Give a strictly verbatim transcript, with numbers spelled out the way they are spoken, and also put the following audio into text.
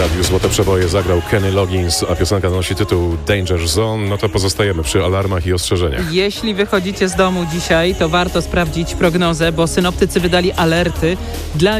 radiu Złote Przeboje zagrał Kenny Loggins, a piosenka nosi tytuł Danger Zone. No to pozostajemy przy alarmach i ostrzeżeniach. Jeśli wychodzicie z domu dzisiaj, to warto sprawdzić prognozę, bo synoptycy wydali alerty dla